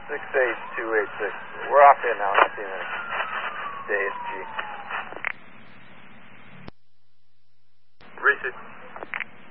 68286. We're off in now. 15 minutes. JSG. Receive.